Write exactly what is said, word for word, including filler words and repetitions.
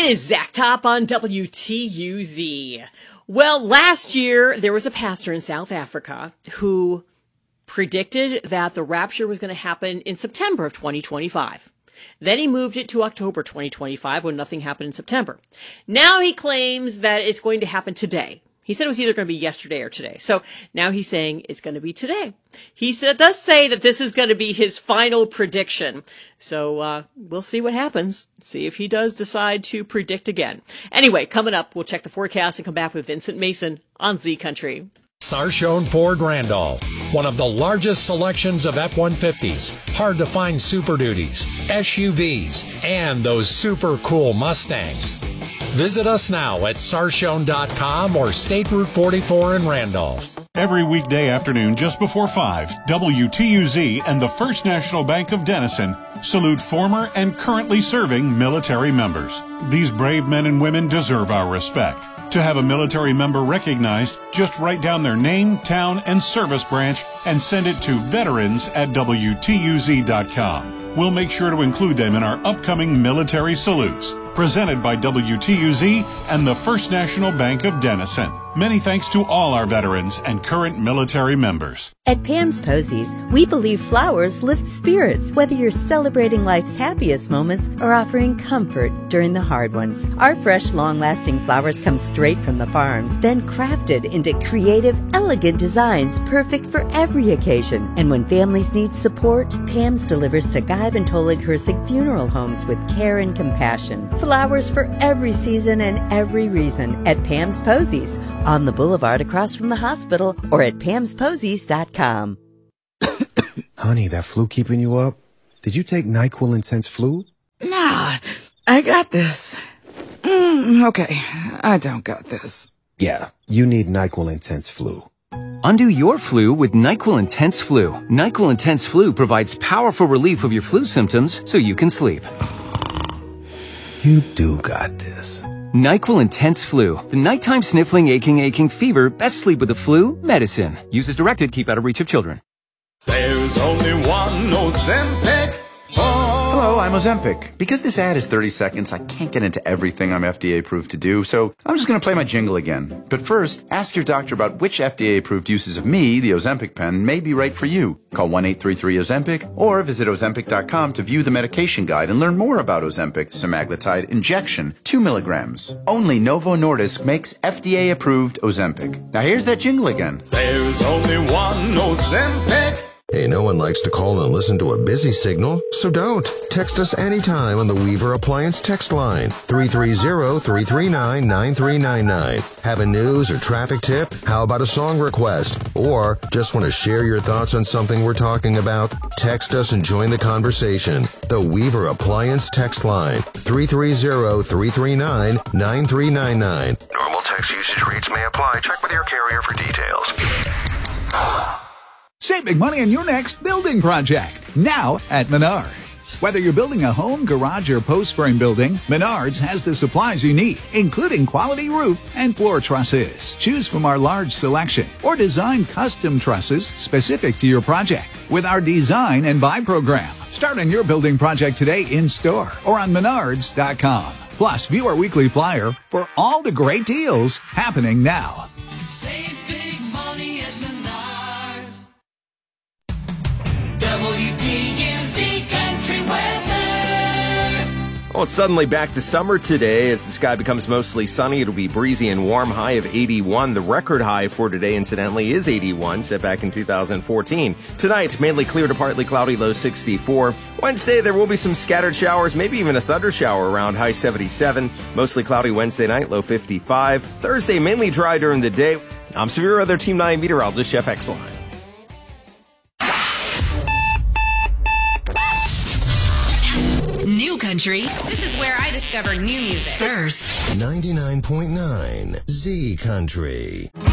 It is Zach Top on W T U Z. Well, last year there was a pastor in South Africa who predicted that the rapture was going to happen in September of twenty twenty-five. Then he moved it to October twenty twenty-five when nothing happened in September. Now he claims that it's going to happen today. He said it was either going to be yesterday or today. So now he's saying it's going to be today. He said, does say that this is going to be his final prediction. So uh we'll see what happens. See if he does decide to predict again. Anyway, coming up, we'll check the forecast and come back with Vincent Mason on Z Country. Sarshone Ford Randolph, one of the largest selections of F one fifties, hard to find Super Duties, S U Vs, and those super cool Mustangs. Visit us now at sarshone dot com or State Route forty-four in Randolph. Every weekday afternoon just before five, W T U Z and the First National Bank of Denison salute former and currently serving military members. These brave men and women deserve our respect. To have a military member recognized, just write down their name, town, and service branch and send it to veterans at W T U Z dot com. We'll make sure to include them in our upcoming military salutes. Presented by W T U Z and the First National Bank of Denison. Many thanks to all our veterans and current military members. At Pam's Posies, we believe flowers lift spirits, whether you're celebrating life's happiest moments or offering comfort during the hard ones. Our fresh, long-lasting flowers come straight from the farms, then crafted into creative, elegant designs perfect for every occasion. And when families need support, Pam's delivers to Geib and Tolig Hersig funeral homes with care and compassion. Flowers for every season and every reason at Pam's Posies, on the boulevard across from the hospital, or at pams posies dot com. Honey, that flu keeping you up? Did you take NyQuil Intense Flu? Nah, I got this. Mm, okay, I don't got this. Yeah, you need NyQuil Intense Flu. Undo your flu with NyQuil Intense Flu. NyQuil Intense Flu provides powerful relief of your flu symptoms so you can sleep. You do got this. NyQuil Intense Flu. The nighttime sniffling, aching, aching fever. Best sleep with the flu medicine. Use as directed. Keep out of reach of children. There's only one Ozempic. Oh. Hello, I'm Ozempic. Because this ad is thirty seconds, I can't get into everything I'm F D A approved to do, so I'm just going to play my jingle again. But first, ask your doctor about which F D A approved uses of me, the Ozempic pen, may be right for you. Call one eight three three Ozempic or visit ozempic dot com to view the medication guide and learn more about Ozempic semaglutide injection, two milligrams. Only Novo Nordisk makes F D A approved Ozempic. Now here's that jingle again. There's only one Ozempic. Hey, no one likes to call and listen to a busy signal, so don't. Text us anytime on the Weaver Appliance text line, three three zero, three three nine, nine three nine nine. Have a news or traffic tip? How about a song request? Or just want to share your thoughts on something we're talking about? Text us and join the conversation. The Weaver Appliance text line, three three zero, three three nine, nine three nine nine. Normal text usage rates may apply. Check with your carrier for details. Save big money on your next building project, now at Menards. Whether you're building a home, garage, or post frame building, Menards has the supplies you need, including quality roof and floor trusses. Choose from our large selection or design custom trusses specific to your project with our design and buy program. Start on your building project today in store or on menards dot com. Plus, view our weekly flyer for all the great deals happening now. Save big money at Menards. W T U Z Country Weather. Well, it's suddenly back to summer today. As the sky becomes mostly sunny, it'll be breezy and warm, high of eighty-one. The record high for today, incidentally, is eighty-one, set back in two thousand fourteen. Tonight, mainly clear to partly cloudy, low sixty-four. Wednesday, there will be some scattered showers, maybe even a thunder shower around, high seventy-seven. Mostly cloudy Wednesday night, low fifty-five. Thursday, mainly dry during the day. I'm Severe Weather Team nine meteorologist Jeff Exline. New country. This is where I discover new music. First. ninety-nine point nine Z Country.